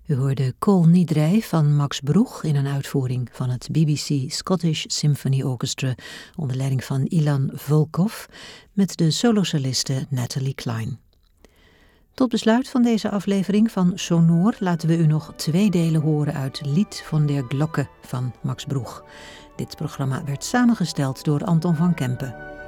U hoorde Kol Nidrei van Max Broeg in een uitvoering van het BBC Scottish Symphony Orchestra onder leiding van Ilan Volkov met de solosoliste Natalie Cline. Tot besluit van deze aflevering van Sonor laten we u nog 2 delen horen uit Lied von der Glocke van Max Broeg. Dit programma werd samengesteld door Anton van Kempen.